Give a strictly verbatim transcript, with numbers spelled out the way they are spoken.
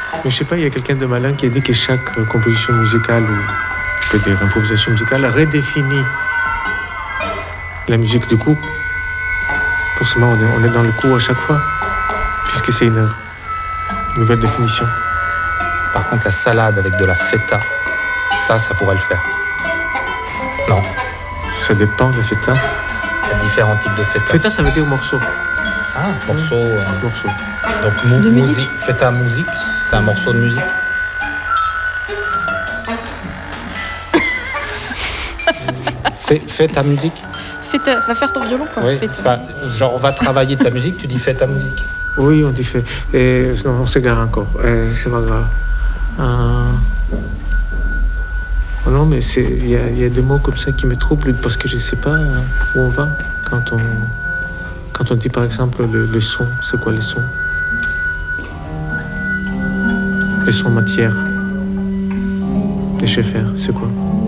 Mais je sais pas, il y a quelqu'un de malin qui a dit que chaque euh, composition musicale ou peut-être improvisation musicale redéfinit la musique du coup. Forcément, on est, on est dans le coup à chaque fois, puisque c'est une nouvelle définition. Par contre, la salade avec de la feta, ça, ça pourrait le faire. Non. Ça dépend de feta. Il y a différents types de feta. Feta, ça veut dire morceau. Ah, morceau. Euh... Morceau. Donc, mu- De musique. musique. Feta musique, c'est un morceau de musique. fais, fais ta musique. Fais ta- va faire ton violon, quoi. Oui. Fais ton- Enfin, genre, on va travailler ta musique, tu dis fais ta musique. Oui, on dit fait. Et, non, on s'égare encore. Euh, c'est pas grave. Euh... Oh non, mais c'est il y, a- il y a des mots comme ça qui me troublent parce que je sais pas euh, où on va quand on quand on dit par exemple le, le son. C'est quoi les sons? Les sons matière. Les chefs, c'est quoi?